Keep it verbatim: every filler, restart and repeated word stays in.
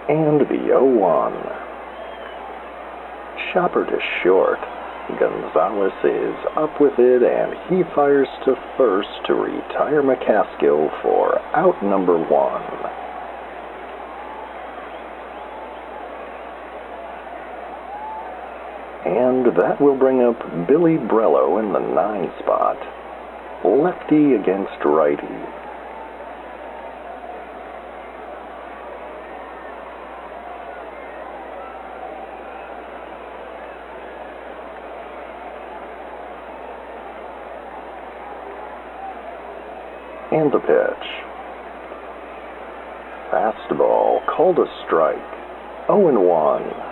And the oh one. Chopper to short. Gonzalez is up with it, and he fires to first to retire McCaskill for out number one. And that will bring up Billy Brello in the nine spot. Lefty against righty. And the pitch. Fastball called a strike. oh and one.